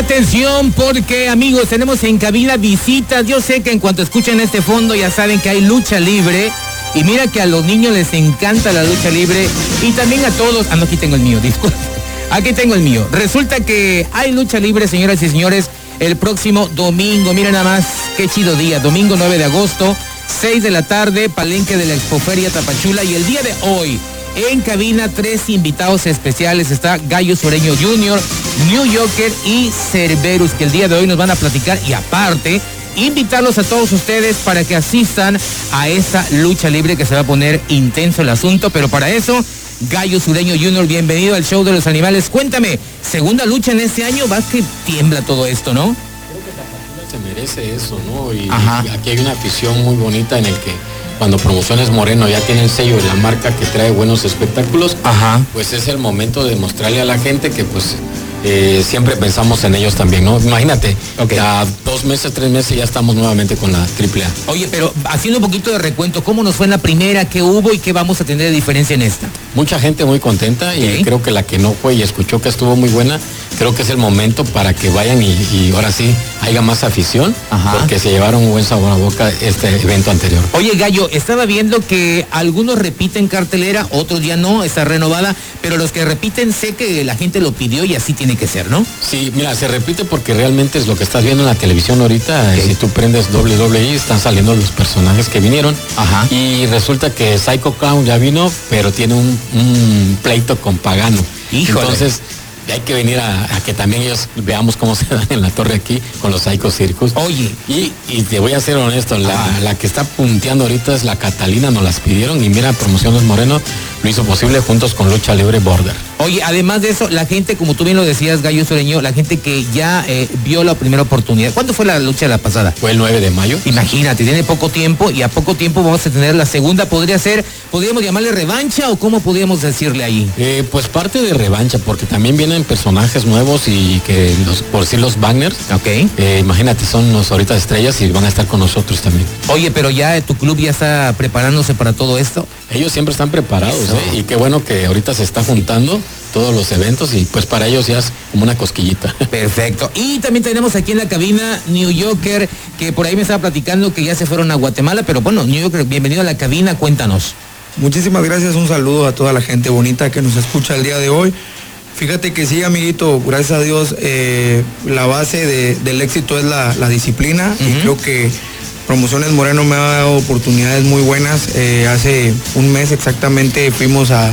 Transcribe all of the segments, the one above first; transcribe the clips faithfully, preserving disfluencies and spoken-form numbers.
Atención, porque amigos, tenemos en cabina visitas. Yo sé que en cuanto escuchen este fondo ya saben que hay lucha libre. Y mira que a los niños les encanta la lucha libre. Y también a todos. Ah, no, aquí tengo el mío, disculpe. Aquí tengo el mío. Resulta que hay lucha libre, señoras y señores, el próximo domingo. Miren nada más, qué chido día. Domingo nueve de agosto, seis de la tarde, palenque de la Expoferia Tapachula. Y el día de hoy, en cabina, tres invitados especiales. Está Gallo Sureño junior, New Yorker y Cerberus, que el día de hoy nos van a platicar. Y aparte, invitarlos a todos ustedes para que asistan a esa lucha libre, que se va a poner intenso el asunto. Pero para eso, Gallo Sureño junior, bienvenido al show de los animales. Cuéntame, segunda lucha en este año, va que tiembla todo esto, ¿no? Creo que Tapachula se merece eso, ¿no? Y, y aquí hay una afición muy bonita en el que cuando Promociones Moreno ya tiene el sello de la marca que trae buenos espectáculos, Ajá. pues es el momento de mostrarle a la gente que pues eh, siempre pensamos en ellos también, ¿no? Imagínate, okay. a dos meses, tres meses ya estamos nuevamente con la triple A. Oye, pero haciendo un poquito de recuento, ¿cómo nos fue en la primera? ¿Qué hubo y qué vamos a tener de diferencia en esta? Mucha gente muy contenta okay. y creo que la que no fue y escuchó que estuvo muy buena, creo que es el momento para que vayan y, y ahora sí haya más afición, Ajá. porque se llevaron un buen sabor a boca este evento anterior. Oye, Gallo, estaba viendo que algunos repiten cartelera, otros ya no, está renovada, pero los que repiten sé que la gente lo pidió y así tiene que ser, ¿no? Sí, mira, se repite porque realmente es lo que estás viendo en la televisión ahorita. Okay. Si tú prendes doble u doble u E, están saliendo los personajes que vinieron. Ajá. Y resulta que Psycho Clown ya vino, pero tiene un, un pleito con Pagano. Híjole. Entonces hay que venir a, a que también ellos veamos cómo se dan en la torre aquí con los Psycho Circus. Oye. Y, y te voy a ser honesto, la, la que está punteando ahorita es la Catalina, nos las pidieron y mira, Promociones Moreno lo hizo posible juntos con Lucha Libre Border. Oye, además de eso, la gente, como tú bien lo decías, Gallo Sureño, la gente que ya eh, vio la primera oportunidad. ¿Cuándo fue la lucha la pasada? Fue el nueve de mayo. Imagínate, tiene poco tiempo y a poco tiempo vamos a tener la segunda. ¿Podría ser, podríamos llamarle revancha o cómo podríamos decirle ahí? Eh, pues parte de revancha, porque también vienen personajes nuevos y que, los, por decir, los banners. Ok. Eh, imagínate, son los ahorita estrellas y van a estar con nosotros también. Oye, pero ya tu club ya está preparándose para todo esto. Ellos siempre están preparados, ¿eh? Y qué bueno que ahorita se está juntando todos los eventos y pues para ellos ya es como una cosquillita. Perfecto. Y también tenemos aquí en la cabina New Yorker, que por ahí me estaba platicando que ya se fueron a Guatemala, pero bueno, New Yorker, bienvenido a la cabina, cuéntanos. Muchísimas gracias, un saludo a toda la gente bonita que nos escucha el día de hoy. Fíjate que sí, amiguito, gracias a Dios, eh, la base de, del éxito es la, la disciplina, uh-huh. y creo que Promociones Moreno me ha dado oportunidades muy buenas. Eh, hace un mes exactamente fuimos a,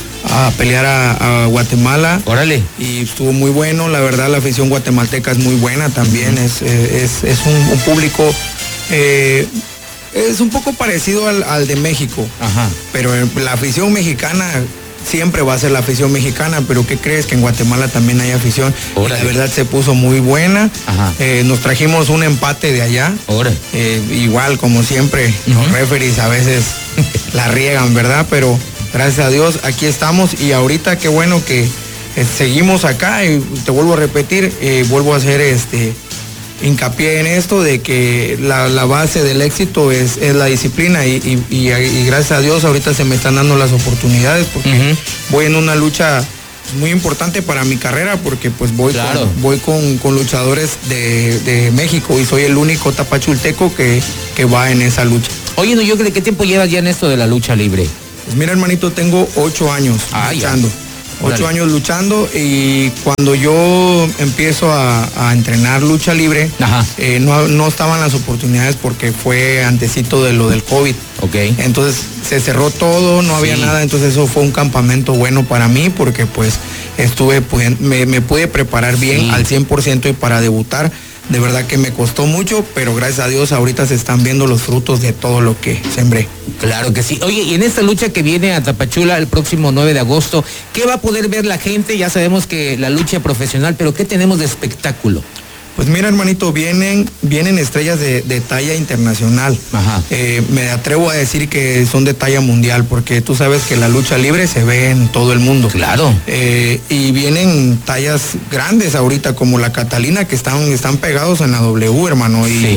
a pelear a, a Guatemala. Órale. Y estuvo muy bueno, la verdad la afición guatemalteca es muy buena también, uh-huh. es, es, es un, un público, eh, es un poco parecido al, al de México, Ajá. pero la afición mexicana siempre va a ser la afición mexicana, pero ¿qué crees? Que en Guatemala también hay afición. Y la verdad se puso muy buena. Eh, nos trajimos un empate de allá. Eh, igual, como siempre, uh-huh. los referees a veces la riegan, ¿verdad? Pero gracias a Dios aquí estamos y ahorita qué bueno que eh, seguimos acá y te vuelvo a repetir, eh, vuelvo a hacer este hincapié en esto de que la, la base del éxito es, es la disciplina y, y, y, y gracias a Dios ahorita se me están dando las oportunidades porque uh-huh. voy en una lucha muy importante para mi carrera porque pues voy, claro. con, voy con, con luchadores de, de México y soy el único tapachulteco que, que va en esa lucha. Oye, no, yo creo, ¿qué tiempo llevas ya en esto de la lucha libre? Pues mira, hermanito, tengo ocho años ah, luchando. Ya. Ocho años luchando y cuando yo empiezo a, a entrenar lucha libre, eh, no, no estaban las opuestades porque fue antecito de lo del COVID. Okay. Entonces se cerró todo, no había sí. nada, entonces eso fue un campamento bueno para mí porque pues estuve, me, me pude preparar bien sí. al cien por ciento y para debutar. De verdad que me costó mucho, pero gracias a Dios ahorita se están viendo los frutos de todo lo que sembré. Claro que sí. Oye, y en esta lucha que viene a Tapachula el próximo nueve de agosto, ¿qué va a poder ver la gente? Ya sabemos que la lucha profesional, pero ¿qué tenemos de espectáculo? Pues mira, hermanito, vienen, vienen estrellas de, de talla internacional. Ajá. Eh, me atrevo a decir que son de talla mundial, porque tú sabes que la lucha libre se ve en todo el mundo. Claro. Eh, y vienen tallas grandes ahorita, como la Catalina, que están, están pegados en la W, hermano. Y, sí.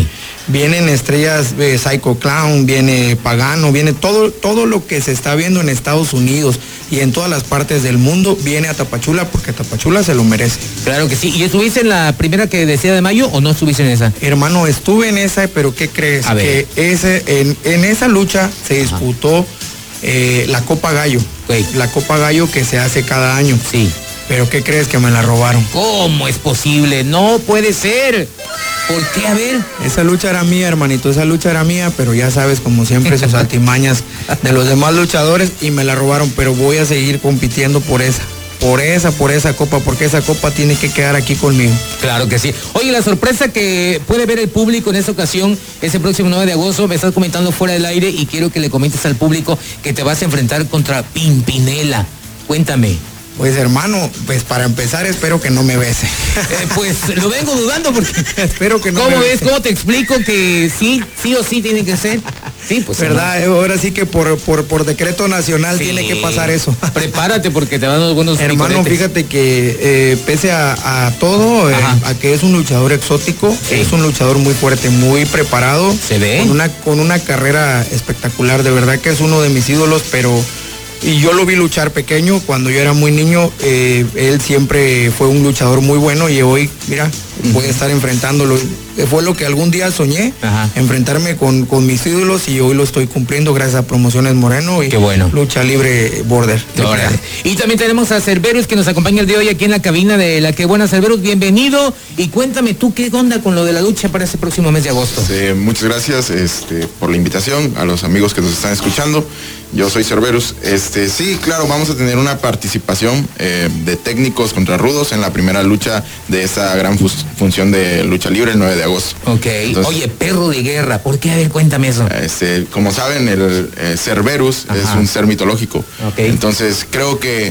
Vienen estrellas de Psycho Clown, viene Pagano, viene todo, todo lo que se está viendo en Estados Unidos y en todas las partes del mundo viene a Tapachula porque Tapachula se lo merece. Claro que sí. ¿Y estuviste en la primera que decía de mayo o no estuviste en esa? Hermano, estuve en esa, pero ¿qué crees? A ver. Que ese, en, en esa lucha se disputó eh, la Copa Gallo. Okay. La Copa Gallo que se hace cada año. Sí. Pero ¿qué crees? Que me la robaron. ¿Cómo es posible? No puede ser. ¿Por qué? A ver. Esa lucha era mía, hermanito, esa lucha era mía, pero ya sabes, como siempre, sus altimañas de los demás luchadores y me la robaron, pero voy a seguir compitiendo por esa. Por esa, por esa copa, porque esa copa tiene que quedar aquí conmigo. Claro que sí. Oye, la sorpresa que puede ver el público en esta ocasión, ese próximo nueve de agosto, me estás comentando fuera del aire y quiero que le comentes al público que te vas a enfrentar contra Pimpinela. Cuéntame. Pues hermano, pues para empezar espero que no me bese. Eh, pues lo vengo dudando porque espero que no ¿Cómo me ves? bese. ¿Cómo te explico que sí, sí o sí tiene que ser? Sí, pues. ¿Verdad? Hermano. Ahora sí que por, por, por decreto nacional sí, tiene que pasar eso. Prepárate porque te van a dar buenos hermano, picoretes. Fíjate que eh, pese a, a todo, eh, a que es un luchador exótico, sí. Es un luchador muy fuerte, muy preparado. ¿Se ve? Con una, con una carrera espectacular, de verdad que es uno de mis ídolos, pero... Y yo lo vi luchar pequeño, cuando yo era muy niño, eh, él siempre fue un luchador muy bueno y hoy, mira, uh-huh. voy a estar enfrentándolo. Fue lo que algún día soñé, uh-huh. enfrentarme con, con mis ídolos y hoy lo estoy cumpliendo gracias a Promociones Moreno y Qué bueno. Lucha Libre Border. Y también tenemos a Cerberus que nos acompaña el día de hoy aquí en la cabina de La Que Buena. Cerberus, bienvenido y cuéntame tú qué onda con lo de la lucha para este próximo mes de agosto. Sí, muchas gracias este, por la invitación, a los amigos que nos están escuchando. Yo soy Cerberus. Este, sí, claro, vamos a tener una participación eh, de técnicos contra rudos en la primera lucha de esta gran fu- función de lucha libre el nueve de agosto. Ok. Entonces, oye, perro de guerra, ¿por qué? A ver, cuéntame eso. Este, como saben, el eh, Cerberus Ajá. es un ser mitológico. Okay. Entonces, creo que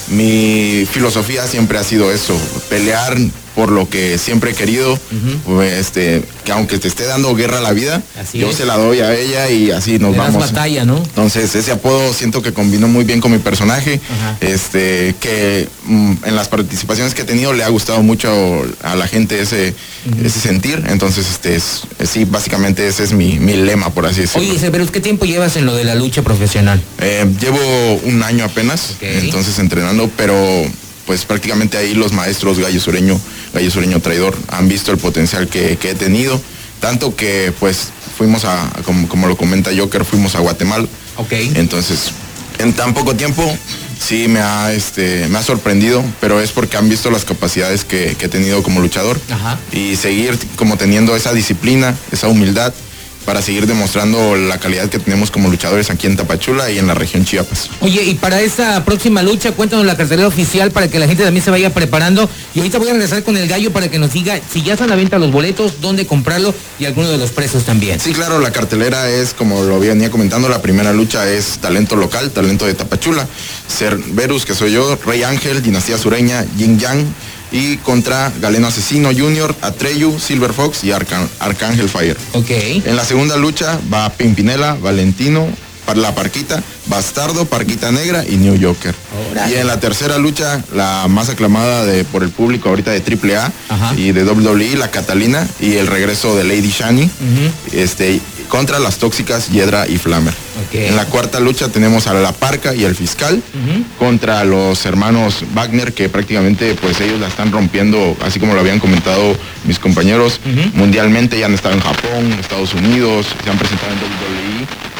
mi filosofía siempre ha sido eso, pelear por lo que siempre he querido, uh-huh. este, que aunque te esté dando guerra a la vida, así yo es. se la doy a ella y así nos Le vamos. das batalla, ¿no? Entonces ese apodo siento que combinó muy bien con mi personaje, uh-huh. este, que mm, en las participaciones que he tenido le ha gustado mucho a la gente ese, uh-huh. ese sentir, entonces este es, sí, básicamente ese es mi, mi lema, por así decirlo. Oye, pero ¿qué tiempo llevas en lo de la lucha profesional? Eh, llevo un año apenas, okay. entonces entrenando, pero pues prácticamente ahí los maestros Gallo Sureño, Gallo Sureño Traidor han visto el potencial que, que he tenido, tanto que pues fuimos a, como, como lo comenta Joker, fuimos a Guatemala. Okay. Entonces, en tan poco tiempo sí me ha, este, me ha sorprendido, pero es porque han visto las capacidades que, que he tenido como luchador. Ajá. Y seguir como teniendo esa disciplina, esa humildad, para seguir demostrando la calidad que tenemos como luchadores aquí en Tapachula y en la región Chiapas. Oye, y para esta próxima lucha, cuéntanos la cartelera oficial para que la gente también se vaya preparando. Y ahorita voy a regresar con el Gallo para que nos diga si ya están a la venta los boletos, dónde comprarlo y algunos de los precios también. Sí, claro, la cartelera es, como lo venía comentando, la primera lucha es talento local, talento de Tapachula. Cerberus, que soy yo, Rey Ángel, Dinastía Sureña, Yin Yang, y contra Galeno Asesino Junior, Atreyu, Silver Fox y Arcan- Arcángel Fire. Ok. En la segunda lucha va Pimpinela, Valentino, La Parquita, Bastardo, Parquita Negra y New Joker. Órale. Y en la tercera lucha, la más aclamada de, por el público ahorita de triple A Ajá. y de doble u doble u E, la Catalina y el regreso de Lady Shani, uh-huh. este, contra las tóxicas Hiedra y Flamer. Okay. En la cuarta lucha tenemos a La Parca y el Fiscal uh-huh. contra los hermanos Wagner, que prácticamente pues ellos la están rompiendo, así como lo habían comentado mis compañeros, uh-huh. mundialmente. Ya han estado en Japón, Estados Unidos, se han presentado en doble u doble u E.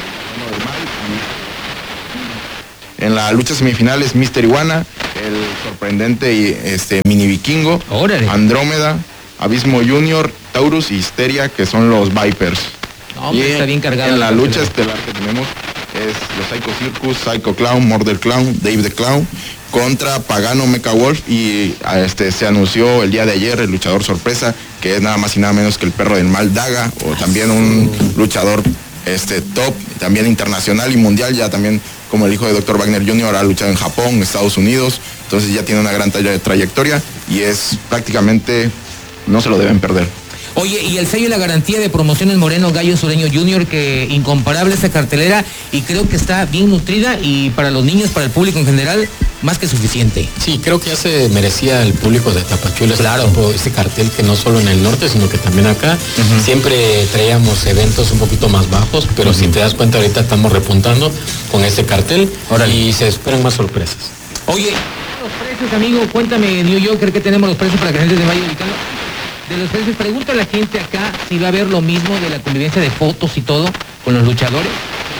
En la lucha semifinal es Mister Iguana, el sorprendente y este mini vikingo, Órale. Andrómeda, Abismo Junior, Taurus y Histeria, que son los Vipers. No, y está bien cargado. En la lucha estelar que tenemos es los Psycho Circus, Psycho Clown, Murder Clown, Dave the Clown, contra Pagano Mecha Wolf, y a este se anunció el día de ayer el luchador sorpresa, que es nada más y nada menos que el Perro del Mal Daga, o también un luchador este top, también internacional y mundial, ya también como el hijo de doctor Wagner junior ha luchado en Japón, Estados Unidos, entonces ya tiene una gran trayectoria y es prácticamente, no se lo deben perder. Oye, y el sello y la garantía de Promociones Moreno Gallo Sureño Junior, que incomparable esta cartelera, y creo que está bien nutrida, y para los niños, para el público en general, más que suficiente. Sí, creo que ya se merecía el público de Tapachula, claro, este, este cartel, que no solo en el norte, sino que también acá. Uh-huh. Siempre traíamos eventos un poquito más bajos, pero uh-huh. si te das cuenta, ahorita estamos repuntando con este cartel. Órale. Y se esperan más sorpresas. Oye, los precios, amigo, cuéntame, New Yorker, que tenemos los precios para que la gente se vaya ubicando. De los precios, pregunta a la gente acá si va a haber lo mismo de la convivencia de fotos y todo con los luchadores.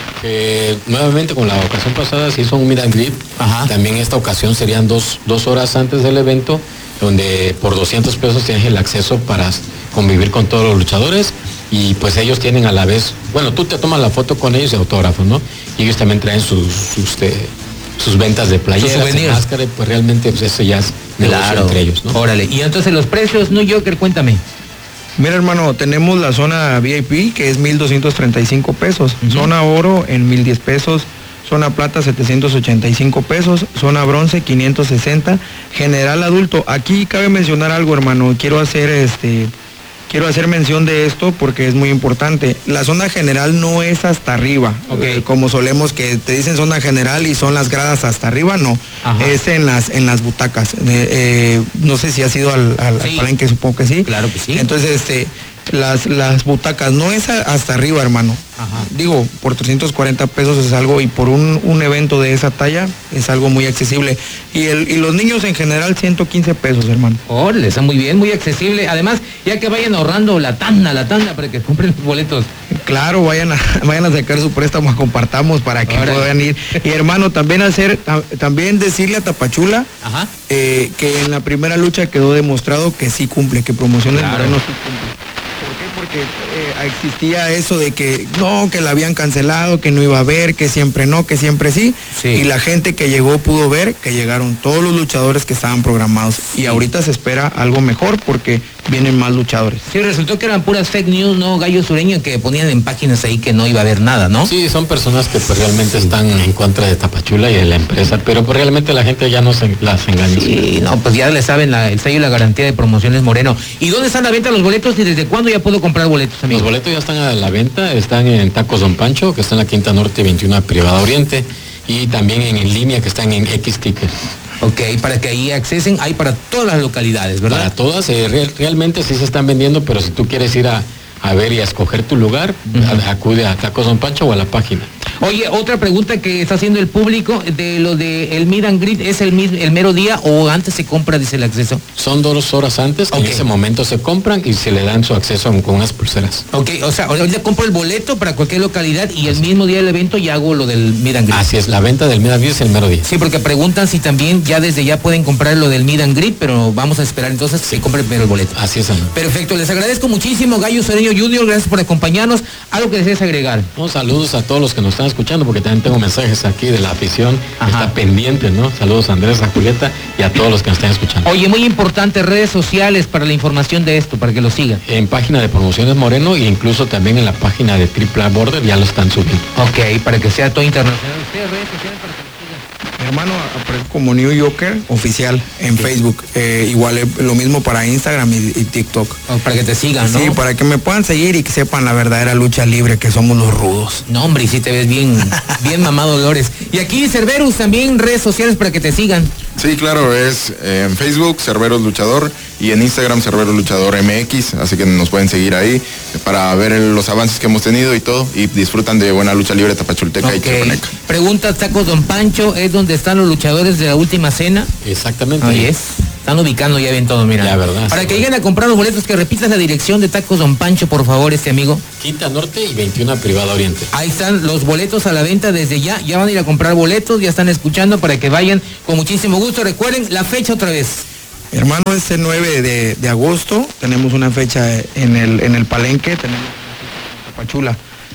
Eh, nuevamente, con la ocasión pasada se hizo un meet and greet. Ajá. También esta ocasión serían dos, dos horas antes del evento, donde por doscientos pesos tienes el acceso para convivir con todos los luchadores, y pues ellos tienen a la vez, bueno, tú te tomas la foto con ellos de autógrafos, ¿no? Y ellos también traen sus, sus, eh, sus ventas de playeras, de máscara, pues realmente pues eso ya es negocio, claro, entre ellos, ¿no? Órale, y entonces los precios, New Yorker, cuéntame. Mira, hermano, tenemos la zona V I P, que es mil doscientos treinta y cinco pesos, uh-huh. Zona oro en mil diez pesos, zona plata setecientos ochenta y cinco pesos, zona bronce quinientos sesenta, general adulto. Aquí cabe mencionar algo, hermano, quiero hacer este... Quiero hacer mención de esto porque es muy importante. La zona general no es hasta arriba, okay. Como solemos que te dicen zona general y son las gradas hasta arriba, no. Ajá. Es en las en las butacas. Eh, eh, no sé si has ido al, al, sí. al palenque, supongo que sí. Claro que sí. Entonces, este, las, las butacas no es a, hasta arriba, hermano. Ajá. Digo, por trescientos cuarenta pesos es algo, y por un, un evento de esa talla es algo muy accesible. Y el y los niños en general ciento quince pesos, hermano. Oh, les está muy bien, muy accesible. Además, ya que vayan ahorrando la tanda, la tanda para que compren los boletos. Claro, vayan a, vayan a sacar su préstamo, compartamos para que Ahora. puedan ir. Y hermano, también hacer, también decirle a Tapachula Ajá. Eh, que en la primera lucha quedó demostrado que sí cumple, que Promociones claro. Moreno sí cumple. Porque eh, existía eso de que no, que la habían cancelado, que no iba a haber, que siempre no, que siempre sí, sí. Y la gente que llegó pudo ver que llegaron todos los luchadores que estaban programados, sí. Y ahorita se espera algo mejor porque vienen más luchadores. Sí, resultó que eran puras fake news, ¿no? Gallo Sureño, que ponían en páginas ahí que no iba a haber nada, ¿no? Sí, son personas que pues realmente están en contra de Tapachula y de la empresa, pero pues realmente la gente ya no se las engaña. Sí, no, pues ya le saben la, el sello y la garantía de Promociones Moreno. ¿Y dónde están a la venta los boletos y desde cuándo ya puedo comprar boletos, amigo? Los boletos ya están a la venta, están en Tacos Don Pancho, que está en la Quinta Norte veintiuno Privada Oriente, y también en, en línea, que están en X Tickets. Ok, para que ahí accesen, hay para todas las localidades, ¿verdad? Para todas, eh, real, realmente sí se están vendiendo, pero si tú quieres ir a, a ver y a escoger tu lugar, uh-huh. a, acude a Tacos Don Pancho o a la página. Oye, otra pregunta que está haciendo el público, de lo de el meet and greet, ¿es el, el mero día o antes se compra, dice, el acceso? Son dos horas antes, okay. En ese momento se compran y se le dan su acceso con unas pulseras. Ok, o sea, ahorita compro el boleto para cualquier localidad y el mismo día del evento ya hago lo del meet and greet. Así es, la venta del meet and greet es el mero día. Sí, porque preguntan si también ya desde ya pueden comprar lo del meet and greet, pero vamos a esperar entonces que se compre primero el boleto. Así es, amigo. Perfecto, les agradezco muchísimo, Gallo Sureño Junior, gracias por acompañarnos. ¿Algo que desees agregar? No, saludos a todos los que nos están escuchando, porque también tengo mensajes aquí de la afición, está pendiente, ¿no? Saludos a Andrés, a Julieta y a todos los que nos están escuchando. Oye, muy importante, redes sociales para la información de esto, para que lo sigan. En página de Promociones Moreno e incluso también en la página de Triple A Border ya lo están subiendo. Ok, para que sea todo internacional. ¿Ustedes redes sociales para que lo sigan? Mi hermano, como New Yorker oficial en sí. Facebook, eh, igual eh, lo mismo para Instagram y, y TikTok. Oh, para que te sigan, ¿no? Sí, para que me puedan seguir y que sepan la verdadera lucha libre, que somos los rudos. No, hombre, y si te ves bien, bien mamado, Dolores. Y aquí Cerberus también, redes sociales para que te sigan. Sí, claro, es eh, en Facebook Cerberus Luchador y en Instagram Cerberus Luchador M X, así que nos pueden seguir ahí para ver el, los avances que hemos tenido y todo, y disfrutan de buena lucha libre tapachulteca okay. y chiapaneca. Pregunta, Tacos Don Pancho, ¿es donde están los luchadores de la última cena? Exactamente. Ahí es. Están ubicando ya bien todo, mira. La verdad. Para que lleguen a comprar los boletos, que repitas la dirección de Tacos Don Pancho, por favor, este amigo. Quinta Norte y veintiuno Privada Oriente. Ahí están los boletos a la venta desde ya. Ya van a ir a comprar boletos, ya están escuchando para que vayan con muchísimo gusto. Recuerden la fecha otra vez. Hermano, este nueve de, de agosto tenemos una fecha en el, en el Palenque, tenemos una fecha en Tapachula.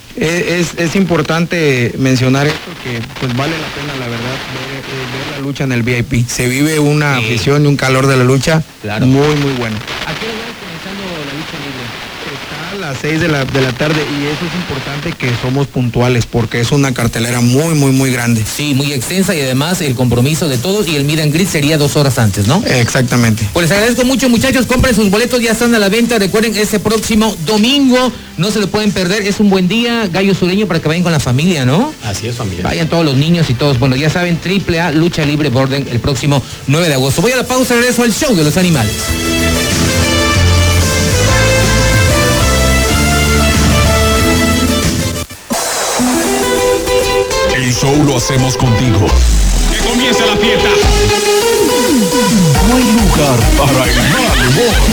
Es, es importante mencionar esto, que pues vale la pena, la verdad, ver, ver la lucha en el V I P. Se vive una sí. afición y un calor de la lucha claro. muy, muy bueno. ¿A qué hora va comenzando la lucha libre? Está a las seis de la, de la tarde, y eso es importante, que somos puntuales porque es una cartelera muy, muy, muy grande. Sí, muy extensa, y además el compromiso de todos, y el meet and greet sería dos horas antes, ¿no? Exactamente. Pues les agradezco mucho, muchachos, compren sus boletos, ya están a la venta, recuerden, ese próximo domingo, no se lo pueden perder, es un buen día, gallo sureño, para que vayan con la familia, ¿no? Así es, familia. Vayan todos los niños y todos, bueno, ya saben, triple A Lucha Libre Borden el próximo nueve de agosto. Voy a la pausa, regreso al show de los animales. El show lo hacemos contigo. ¡Que comience la fiesta! No hay lugar para el mal humor.